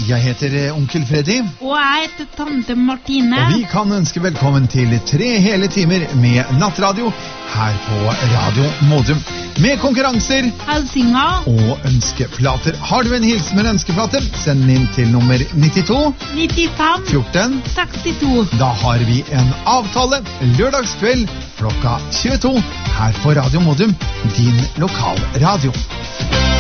Jeg heter onkel Freddy. Og jeg heter tante Martine. Og vi kan ønske velkommen til 3 hele timer med nattradio her på Radio Modum. Med konkurranser, Helsinger og ønskeplater. Har du en hilsen med en ønskeplate, send den inn til nummer 92 95 14 62. Da har vi en avtale lørdagskveld klokka 22 her på Radio Modum, din lokalradio.